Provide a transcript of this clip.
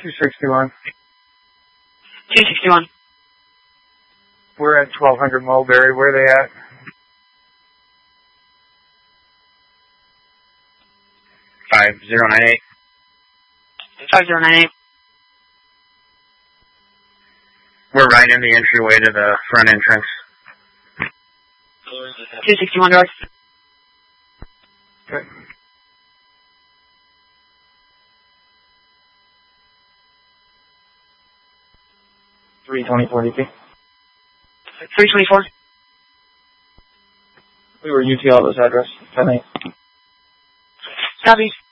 261. 261. We're at 1200 Mulberry. Where are they at? 5098. 5098. We're right in the entryway to the front entrance. 261 north. Okay. $324. 324. We were UT Aldo's address. 10-8. Copy.